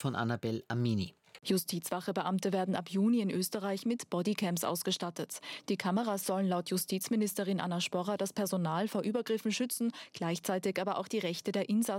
von Annabel Amini. Justizwachebeamte werden ab Juni in Österreich mit Bodycams ausgestattet. Die Kameras sollen laut Justizministerin Anna Sporrer das Personal vor Übergriffen schützen, gleichzeitig aber auch die Rechte der Insassen